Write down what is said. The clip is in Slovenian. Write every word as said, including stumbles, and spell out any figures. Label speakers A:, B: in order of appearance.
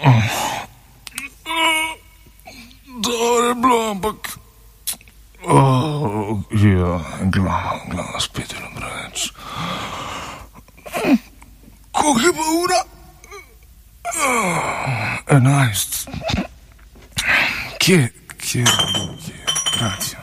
A: Dobro, ampak. Oh, ja, glava, glava, spet je preveč. Koliko je pa ura? Enajst. Kje, kje, kje, radio?